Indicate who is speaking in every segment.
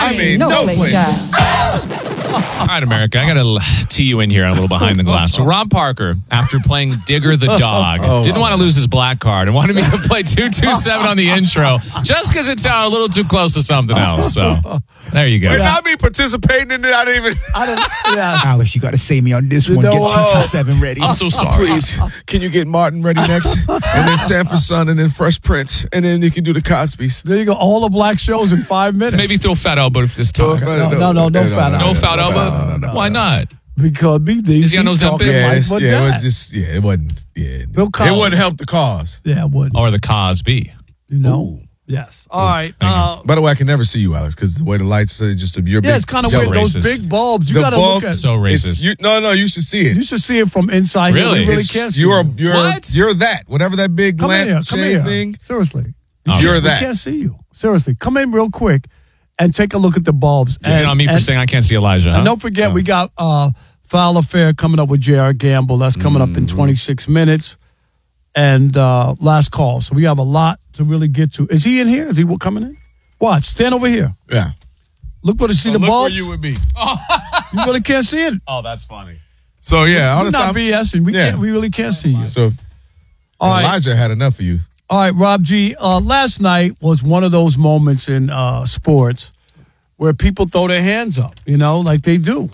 Speaker 1: I mean,
Speaker 2: no
Speaker 1: place.
Speaker 3: All right, America, I got to tee you in here a little behind the glass. So Rob Parker, after playing Digger the dog, didn't want to lose his black card and wanted me to play 227 on the intro just because it sounded a little too close to something else. So there you go.
Speaker 1: Would not be participating in it. I didn't.
Speaker 4: Yeah.
Speaker 5: Alex, you got to save me on this one. Get 227 ready.
Speaker 3: I'm so sorry.
Speaker 1: Please, can you get Martin ready next? And then Sanford Son, and then Fresh Prince, and then you can do the Cosbys.
Speaker 4: There you go. All the black shows in 5 minutes.
Speaker 3: Maybe throw Fat Elbow if this time.
Speaker 4: No fat elbow.
Speaker 3: No Fat Elbow? Why not?
Speaker 4: Because
Speaker 3: Is he on Ozempic?
Speaker 1: It wasn't. Yeah,
Speaker 4: Bill
Speaker 1: it wouldn't help the cause.
Speaker 4: Yeah, it wouldn't.
Speaker 3: Or the Cosby.
Speaker 4: You know? Yes. All right.
Speaker 1: By the way, I can never see you, Alex, because the way the lights are just you're big.
Speaker 4: Yeah, it's kind of
Speaker 3: so
Speaker 4: weird.
Speaker 3: racist.
Speaker 4: Those big bulbs. You
Speaker 1: The
Speaker 4: got to
Speaker 1: bulb-
Speaker 4: look at.
Speaker 3: So racist.
Speaker 1: No, you should see it.
Speaker 4: You should see it from inside.
Speaker 3: Really?
Speaker 4: Here. We really
Speaker 1: It's-
Speaker 4: can't see
Speaker 1: you're
Speaker 4: it.
Speaker 1: you're that. Whatever that big
Speaker 4: Come in here.
Speaker 1: lamp
Speaker 4: Come in
Speaker 1: shade
Speaker 4: here.
Speaker 1: thing.
Speaker 4: Seriously.
Speaker 1: You're
Speaker 4: We
Speaker 1: that.
Speaker 4: can't see you. Seriously. Come in real quick and take a look at the bulbs.
Speaker 3: You hit on me for saying I can't see Elijah, huh?
Speaker 4: And don't forget, we got Foul Affair coming up with J.R. Gamble. That's coming up in 26 minutes. And last call. So we have a lot to really get to. Is he in here? Is he coming in? Watch. Stand over here.
Speaker 1: Yeah.
Speaker 4: Look where to see the
Speaker 1: Look
Speaker 4: bulbs.
Speaker 1: where you would be.
Speaker 4: You really can't see it.
Speaker 3: Oh, that's funny.
Speaker 1: So yeah, all
Speaker 4: We're
Speaker 1: the
Speaker 4: not
Speaker 1: time.
Speaker 4: BSing. We really can't see you.
Speaker 1: So
Speaker 4: All right.
Speaker 1: Elijah had enough of you.
Speaker 4: All right, Rob G. Last night was one of those moments in sports where people throw their hands up, like they do.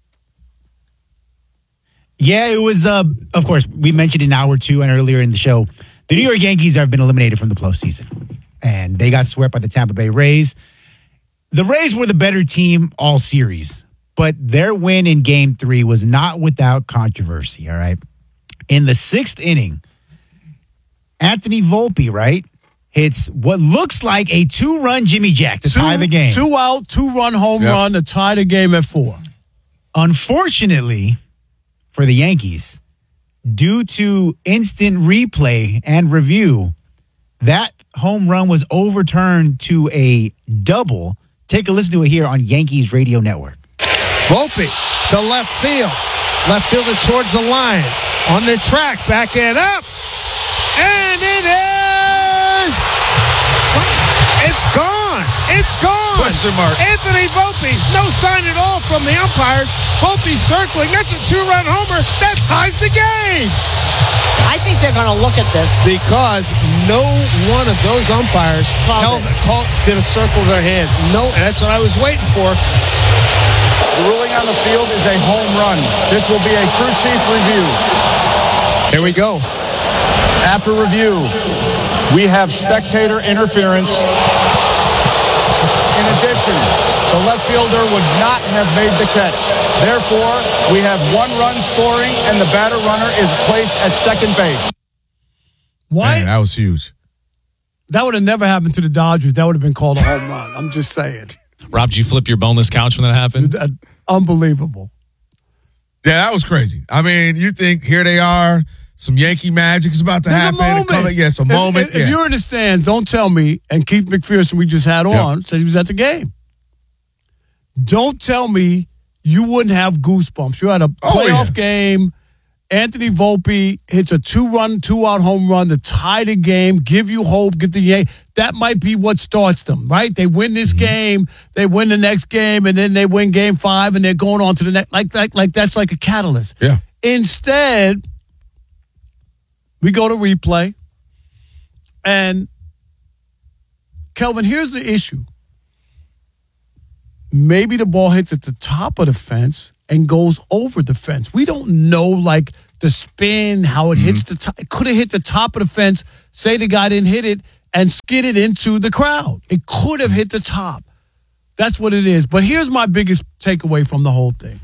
Speaker 5: Yeah, it was, of course, we mentioned in hour 2 and earlier in the show, the New York Yankees have been eliminated from the postseason. And they got swept by the Tampa Bay Rays. The Rays were the better team all series, but their win in Game 3 was not without controversy, all right? In the 6th inning, Anthony Volpe, right, hits what looks like a 2-run Jimmy Jack to tie the game.
Speaker 4: 2-out, 2-run home run to tie the game at 4.
Speaker 5: Unfortunately for the Yankees, due to instant replay and review, that home run was overturned to a double. Take a listen to it here on Yankees Radio Network.
Speaker 6: Volpe to left field. Left fielder towards the line. On the track, back and up. And it is. It's gone. It's gone.
Speaker 1: Question mark.
Speaker 6: Anthony Volpe. No sign at all from the umpires. Volpe circling. That's a 2-run homer. That ties the game.
Speaker 2: I think they're going to look at this.
Speaker 6: Because no one of those umpires did a circle of their hand. No, that's what I was waiting for.
Speaker 7: The ruling on the field is a home run. This will be a crew chief review.
Speaker 6: Here we go.
Speaker 7: After review, we have spectator interference. In addition, the left fielder would not have made the catch. Therefore, we have 1 run scoring, and the batter runner is placed at second base.
Speaker 4: Why?
Speaker 1: Man, that was huge.
Speaker 4: That would have never happened to the Dodgers. That would have been called a home run. I'm just saying.
Speaker 3: Rob, did you flip your boneless couch when that happened?
Speaker 4: Unbelievable.
Speaker 1: Yeah, that was crazy. I mean, you think here they are, some Yankee magic is about to happen. Yes, a moment.
Speaker 4: If you're in the stands, don't tell me, and Keith McPherson we just had on said he was at the game. Don't tell me you wouldn't have goosebumps. You had a playoff game. Anthony Volpe hits a 2-run, 2-out home run to tie the game, give you hope, get the Yankees. That might be what starts them, right? They win this game, they win the next game, and then they win Game 5, and they're going on to the next. Like that's like a catalyst.
Speaker 1: Yeah.
Speaker 4: Instead, we go to replay, and Kelvin, here's the issue. Maybe the ball hits at the top of the fence and goes over the fence. We don't know, like, the spin, how it hits the top. It could have hit the top of the fence. Say the guy didn't hit it and skidded into the crowd. It could have hit the top. That's what it is. But here's my biggest takeaway from the whole thing.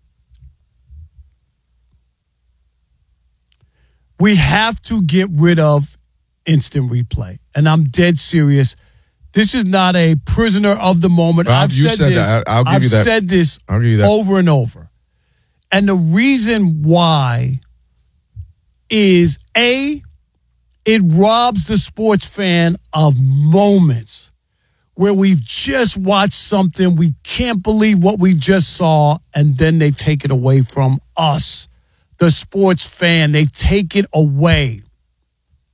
Speaker 4: We have to get rid of instant replay. And I'm dead serious. This is not a prisoner of the moment.
Speaker 1: I've said that. I'll give you that.
Speaker 4: I've said this
Speaker 1: I'll give you that.
Speaker 4: over and over. And the reason why is, A, it robs the sports fan of moments where we've just watched something, we can't believe what we just saw, and then they take it away from us, the sports fan. They take it away.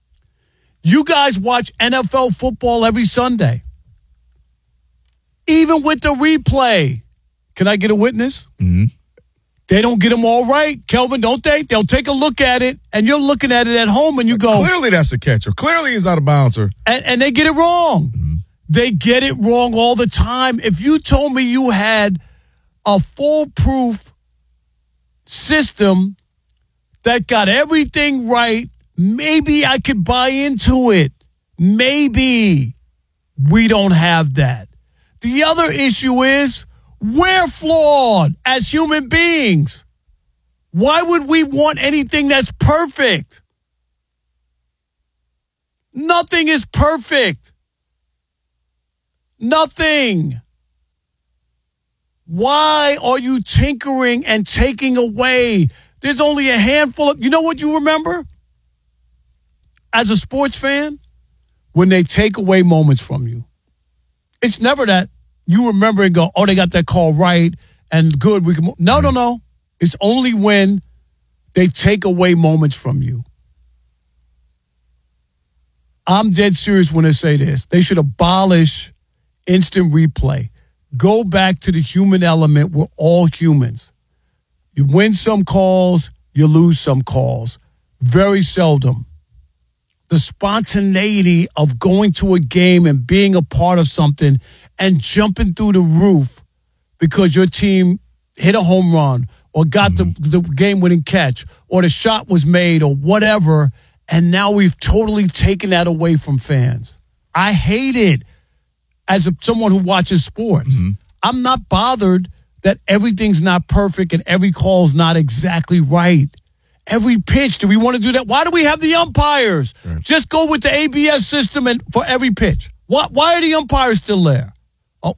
Speaker 4: You guys watch NFL football every Sunday. Even even with the replay, can I get a witness?
Speaker 1: Mm-hmm.
Speaker 4: They don't get them all right, Kelvin, don't they? They'll take a look at it, and you're looking at it at home, and you go,
Speaker 1: clearly that's a catch, or clearly he's out of bounds.
Speaker 4: And they get it wrong. Mm-hmm. They get it wrong all the time. If you told me you had a foolproof system that got everything right, maybe I could buy into it. Maybe. We don't have that. The other issue is we're flawed as human beings. Why would we want anything that's perfect? Nothing is perfect. Nothing. Why are you tinkering and taking away? There's only a handful of, you know what you remember? As a sports fan, when they take away moments from you, it's never that you remember and go, oh, they got that call right and good. We can. No. It's only when they take away moments from you. I'm dead serious when I say this. They should abolish instant replay. Go back to the human element. We're all humans. You win some calls, you lose some calls. Very seldom. The spontaneity of going to a game and being a part of something and jumping through the roof because your team hit a home run or got the game-winning catch or the shot was made or whatever, and now we've totally taken that away from fans. I hate it as someone who watches sports. Mm-hmm. I'm not bothered that everything's not perfect and every call's not exactly right. Every pitch, do we want to do that? Why do we have the umpires? Right. Just go with the ABS system and for every pitch. Why are the umpires still there? Oh,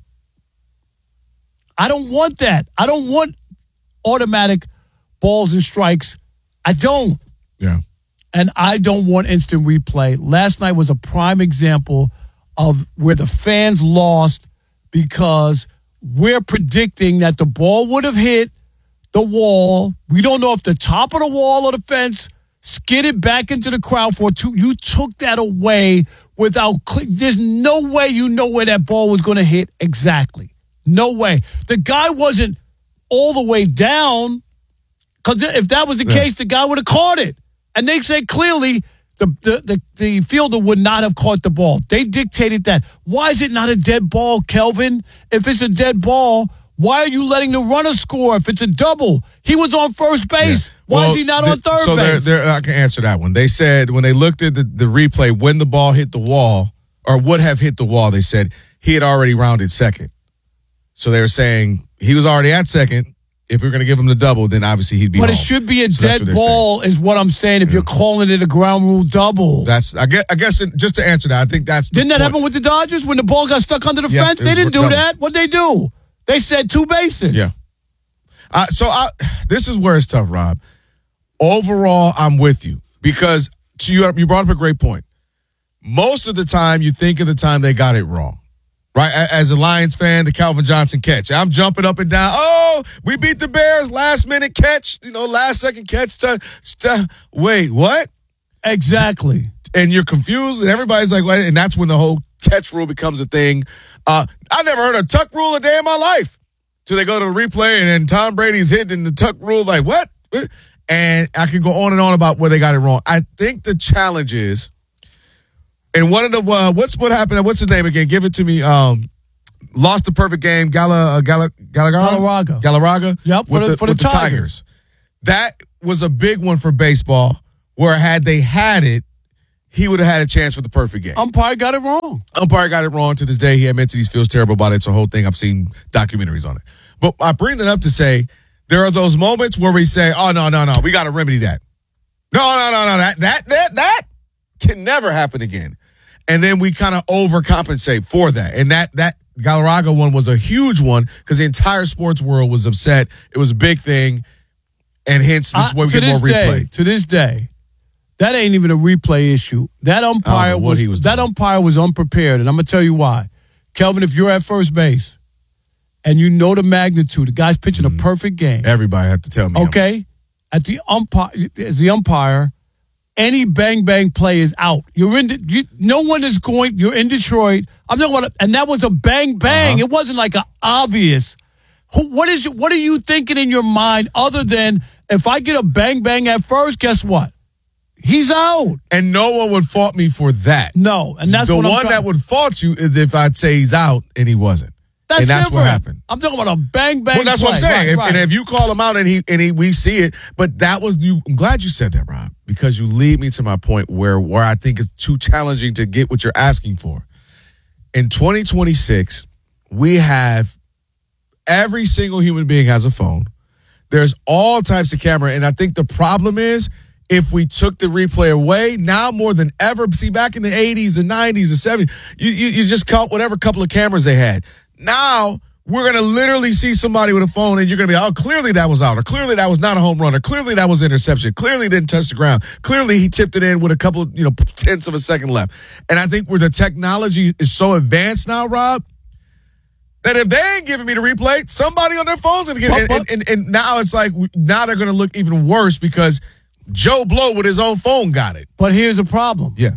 Speaker 4: I don't want that. I don't want automatic balls and strikes. I don't.
Speaker 1: Yeah.
Speaker 4: And I don't want instant replay. Last night was a prime example of where the fans lost because we're predicting that the ball would have hit the wall. We don't know if the top of the wall or the fence skidded back into the crowd for two. You took that away without. There's no way you know where that ball was going to hit exactly. No way. The guy wasn't all the way down because if that was the case, the guy would have caught it. And they said clearly the fielder would not have caught the ball. They dictated that. Why is it not a dead ball, Kelvin? If it's a dead ball, why are you letting the runner score if it's a double? He was on first base. Yeah. Why is he not on third base?
Speaker 1: I can answer that one. They said when they looked at the replay, when the ball hit the wall or would have hit the wall, they said he had already rounded second. So they were saying he was already at second. If we we're going to give him the double, then obviously he'd be home.
Speaker 4: But it should be a dead ball is what I'm saying if you're calling it a ground rule double.
Speaker 1: I guess just to answer that, I think that's
Speaker 4: Didn't that happen with the Dodgers when the ball got stuck under the fence? They didn't do that. What'd they do? They said 2 bases.
Speaker 1: Yeah. This is where it's tough, Rob. Overall, I'm with you because you brought up a great point. Most of the time, you think of the time they got it wrong. Right, as a Lions fan, the Calvin Johnson catch. I'm jumping up and down. Oh, we beat the Bears, last-minute catch, last-second catch. Wait, what?
Speaker 4: Exactly.
Speaker 1: And you're confused, and everybody's like, what? And that's when the whole catch rule becomes a thing. I never heard a tuck rule a day in my life. So they go to the replay, and then Tom Brady's hitting the tuck rule, like, what? And I could go on and on about where they got it wrong. I think the challenge is, and one of the what happened? What's his name again? Give it to me. Lost the perfect game. Galarraga.
Speaker 4: Yep. For the Tigers.
Speaker 1: That was a big one for baseball. Where had they had it, he would have had a chance for the perfect game.
Speaker 4: Umpire got it wrong.
Speaker 1: To this day. He admits he feels terrible about it. It's a whole thing. I've seen documentaries on it. But I bring that up to say there are those moments where we say, "Oh no, we got to remedy that." No, that can never happen again. And then we kind of overcompensate for that. And that Galarraga one was a huge one because the entire sports world was upset. It was a big thing. And hence, this is where we get more replay.
Speaker 4: To this day, that ain't even a replay issue. That umpire was unprepared. And I'm going to tell you why. Kelvin, if you're at first base and you know the magnitude, the guy's pitching a perfect game.
Speaker 1: Everybody had to tell me.
Speaker 4: Okay? As the umpire, any bang play is out. You're no one is going. You're in Detroit. I'm talking about, and that was a bang. It wasn't like an obvious. What are you thinking in your mind other than if I get a bang at first? Guess what? He's out.
Speaker 1: And no one would fault me for that.
Speaker 4: No, and that's
Speaker 1: the
Speaker 4: what
Speaker 1: one that would fault you is if I'd say he's out and he wasn't. That's what happened.
Speaker 4: I'm talking about a bang.
Speaker 1: Well, that's
Speaker 4: play.
Speaker 1: what I'm saying.
Speaker 4: Right.
Speaker 1: And if you call him out and we see it, but that was you. I'm glad you said that, Rob, because you lead me to my point where I think it's too challenging to get what you're asking for. In 2026, we have every single human being has a phone. There's all types of camera, and I think the problem is if we took the replay away, now more than ever. See, back in the 80s and 90s and 70s, you just caught whatever couple of cameras they had. Now, we're going to literally see somebody with a phone and you're going to be, oh, clearly that was out, or clearly that was not a home run, or clearly that was interception, clearly didn't touch the ground, clearly he tipped it in with a couple of, tenths of a second left. And I think where the technology is so advanced now, Rob, that if they ain't giving me the replay, somebody on their phone's going to get it. And now it's like, now they're going to look even worse because Joe Blow with his own phone got it.
Speaker 4: But here's the problem.
Speaker 1: Yeah.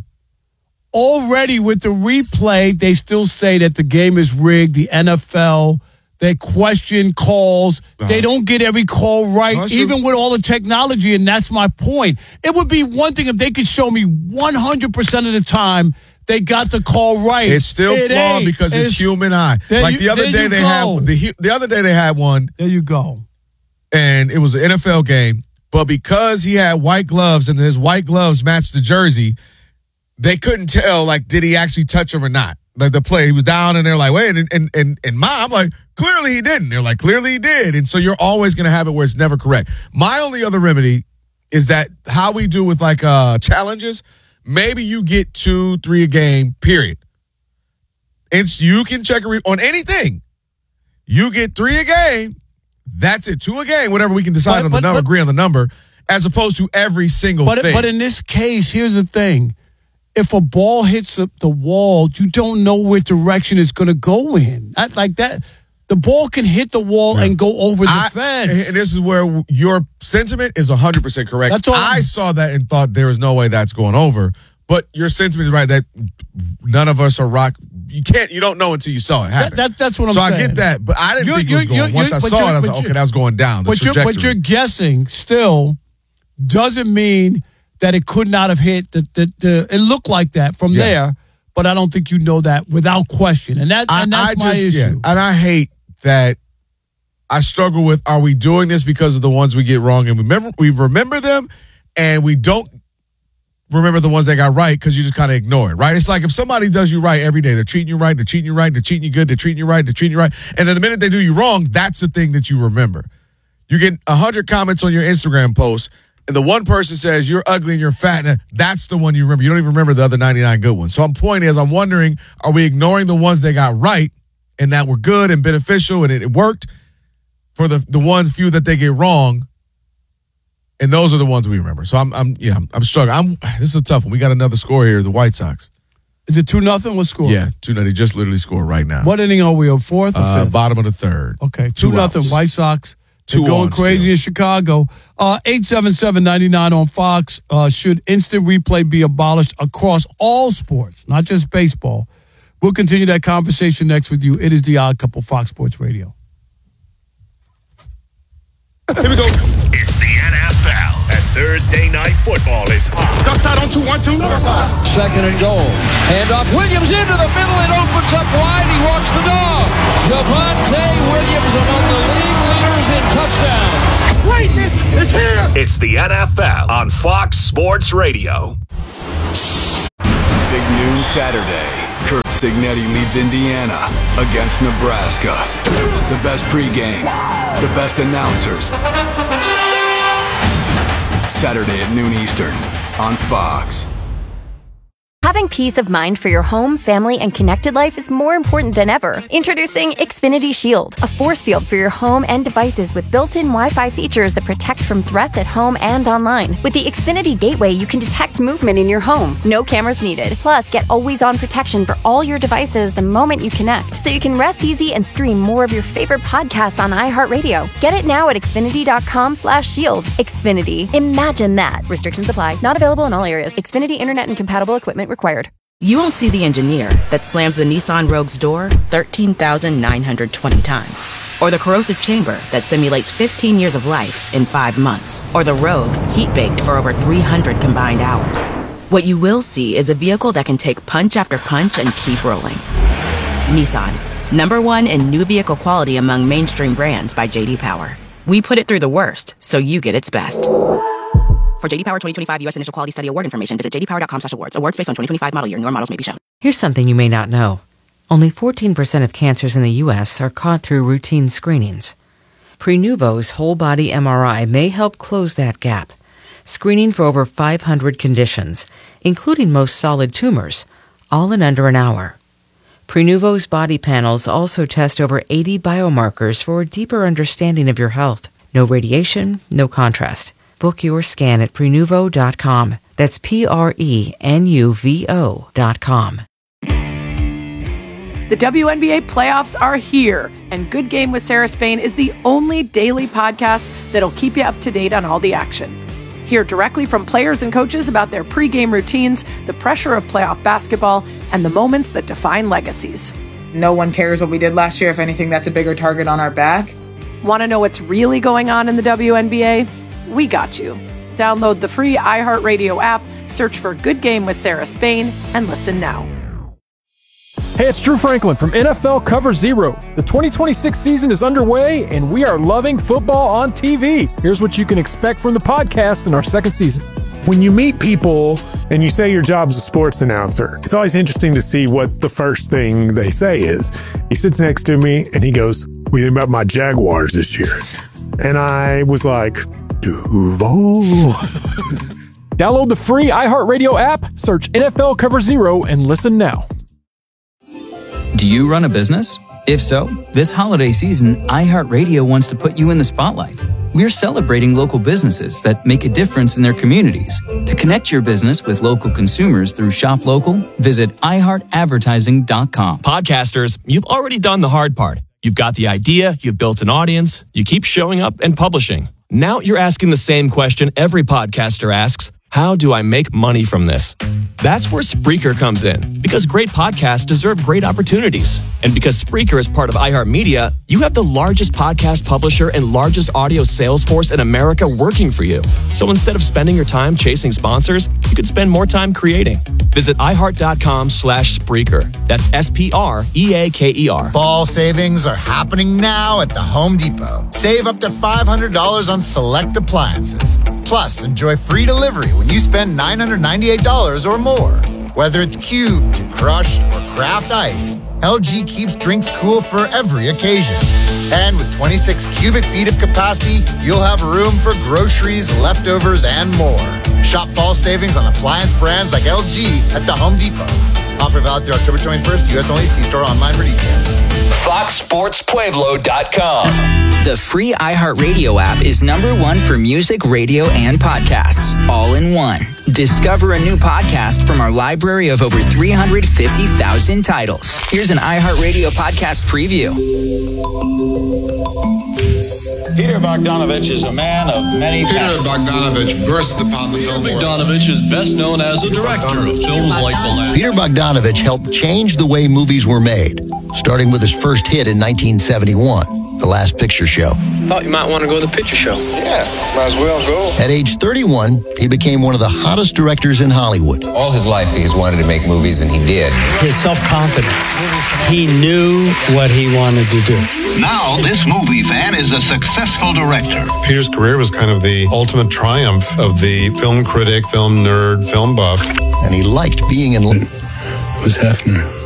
Speaker 4: Already with the replay, they still say that the game is rigged. The NFL, they question calls. They don't get every call right, even with all the technology, and that's my point. It would be one thing if they could show me 100% of the time they got the call right.
Speaker 1: It's still flawed because it's human eye. Like the other day they had one.
Speaker 4: There you go.
Speaker 1: And it was an NFL game, but because he had white gloves and his white gloves matched the jersey, they couldn't tell, like, did he actually touch him or not? Like, the play, he was down, and they're like, wait, and I'm like, clearly he didn't. They're like, clearly he did. And so you're always going to have it where it's never correct. My only other remedy is that how we do with, like, challenges, maybe you get 2-3 a game, period. You can check on anything. You get 3 a game, that's it. 2 a game, whatever we can decide on the number, agree on the number, as opposed to every single thing.
Speaker 4: But in this case, here's the thing. If a ball hits the wall, you don't know which direction it's going to go in. Not like that. The ball can hit the wall and go over the fence.
Speaker 1: And this is where your sentiment is 100% correct.
Speaker 4: That's all
Speaker 1: I saw that and thought there is no way that's going over. But your sentiment is right that none of us are rock. You don't know until you saw it happen.
Speaker 4: That's what I'm saying.
Speaker 1: So I get that, but I didn't think it was going. Once I saw it, I was like, okay, that was going down.
Speaker 4: But you're guessing still doesn't mean that it could not have hit. It looked like that from there, but I don't think you know that without question. And that's my issue.
Speaker 1: Yeah. And I hate that. I struggle with, are we doing this because of the ones we get wrong and we remember them, and we don't remember the ones that got right because you just kind of ignore it, right? It's like if somebody does you right every day, they're treating you right, they're treating you right, they're treating you good, they're treating you right, they're treating you right, and then the minute they do you wrong, that's the thing that you remember. You get 100 comments on your Instagram post, and the one person says you're ugly and you're fat, and that's the one you remember. You don't even remember the other 99 good ones. So my point is, I'm wondering, are we ignoring the ones that got right and that were good and beneficial and it worked for the few that they get wrong? And those are the ones we remember. So I'm struggling. This is a tough one. We got another score here, the White Sox.
Speaker 4: Is it 2-0? What score?
Speaker 1: Yeah, 2-0. They just literally scored right now.
Speaker 4: What inning are we on? Fourth or fifth?
Speaker 1: Bottom of the third.
Speaker 4: Okay, 2-0. White Sox. They're going crazy in Chicago. 877-99 on Fox. Should instant replay be abolished across all sports, not just baseball? We'll continue that conversation next with you. It is The Odd Couple, Fox Sports Radio.
Speaker 8: Here we go. It's the NFL, and Thursday Night Football is hot.
Speaker 7: Outside on 2-1-2.
Speaker 2: Second and goal. Handoff. Williams into the middle. It opens up wide. He walks the dog. Javonte Williams among the league leaders in touchdown.
Speaker 8: Greatness is here. It's the NFL on Fox Sports Radio.
Speaker 9: Big noon Saturday. Curt Cignetti leads Indiana against Nebraska. The best pregame, the best announcers. Saturday at noon Eastern on Fox.
Speaker 10: Having peace of mind for your home, family, and connected life is more important than ever. Introducing Xfinity Shield, a force field for your home and devices with built-in Wi-Fi features that protect from threats at home and online. With the Xfinity Gateway, you can detect movement in your home. No cameras needed. Plus, get always-on protection for all your devices the moment you connect, so you can rest easy and stream more of your favorite podcasts on iHeartRadio. Get it now at Xfinity.com/shield. Xfinity. Imagine that. Restrictions apply. Not available in all areas. Xfinity Internet and compatible equipment required.
Speaker 11: You won't see the engineer that slams the Nissan Rogue's door 13,920 times. Or the corrosive chamber that simulates 15 years of life in 5 months. Or the Rogue heat-baked for over 300 combined hours. What you will see is a vehicle that can take punch after punch and keep rolling. Nissan, #1 in new vehicle quality among mainstream brands by J.D. Power. We put it through the worst, so you get its best. For J.D. Power 2025 U.S. Initial Quality Study Award information, visit jdpower.com/awards. Awards based on 2025 model year. Newer models may be shown.
Speaker 12: Here's something you may not know. Only 14% of cancers in the U.S. are caught through routine screenings. Prenuvo's whole-body MRI may help close that gap, screening for over 500 conditions, including most solid tumors, all in under an hour. Prenuvo's body panels also test over 80 biomarkers for a deeper understanding of your health. No radiation, no contrast. Book your scan at Prenuvo.com. That's Prenuvo.com.
Speaker 13: The WNBA playoffs are here, and Good Game with Sarah Spain is the only daily podcast that'll keep you up to date on all the action. Hear directly from players and coaches about their pregame routines, the pressure of playoff basketball, and the moments that define legacies.
Speaker 14: No one cares what we did last year. If anything, that's a bigger target on our back.
Speaker 13: Want to know what's really going on in the WNBA? We got you. Download the free iHeartRadio app, search for Good Game with Sarah Spain, and listen now.
Speaker 15: Hey, it's Drew Franklin from NFL Cover Zero. The 2026 season is underway, and we are loving football on TV. Here's what you can expect from the podcast in our second season.
Speaker 16: When you meet people and you say your job's a sports announcer, it's always interesting to see what the first thing they say is. He sits next to me and he goes, "What do you think about my Jaguars this year?" And I was like, Duval.
Speaker 15: Download the free iHeartRadio app, search NFL Cover Zero, and listen now.
Speaker 17: Do you run a business? If so, this holiday season, iHeartRadio wants to put you in the spotlight. We're celebrating local businesses that make a difference in their communities. To connect your business with local consumers through Shop Local, visit iHeartAdvertising.com.
Speaker 18: Podcasters, you've already done the hard part. You've got the idea, you've built an audience, you keep showing up and publishing. Now you're asking the same question every podcaster asks: how do I make money from this? That's where Spreaker comes in, because great podcasts deserve great opportunities. And because Spreaker is part of iHeartMedia, you have the largest podcast publisher and largest audio sales force in America working for you. So instead of spending your time chasing sponsors, you could spend more time creating. Visit iHeart.com/Spreaker. That's SPREAKER.
Speaker 19: Fall savings are happening now at the Home Depot. Save up to $500 on select appliances. Plus, enjoy free delivery when you spend $998 or more. Whether it's cubed, crushed, or craft ice, LG keeps drinks cool for every occasion. And with 26 cubic feet of capacity, you'll have room for groceries, leftovers, and more. Shop fall savings on appliance brands like LG at the Home Depot. Offer valid through October 21st, U.S. only. See store online for details.
Speaker 20: FoxSportsPueblo.com. The free iHeartRadio app is #1 for music, radio, and podcasts, all in one. Discover a new podcast from our library of over 350,000 titles. Here's an iHeartRadio podcast preview.
Speaker 21: Peter Bogdanovich is a man of many passions.
Speaker 22: Peter Bogdanovich burst upon the film world.
Speaker 23: Bogdanovich is best known as a director of films like The Last.
Speaker 24: Peter Bogdanovich helped change the way movies were made, starting with his first hit in 1971, The Last Picture Show.
Speaker 23: Thought you might want to go to the picture show.
Speaker 22: Yeah, might as well go.
Speaker 24: At age 31, he became one of the hottest directors in Hollywood.
Speaker 25: All his life he's wanted to make movies, and he did.
Speaker 26: His self-confidence. He knew what he wanted to do.
Speaker 27: Now, this movie fan is a successful director.
Speaker 28: Peter's career was kind of the ultimate triumph of the film critic, film nerd, film buff.
Speaker 24: And he liked being in...
Speaker 26: What's happening?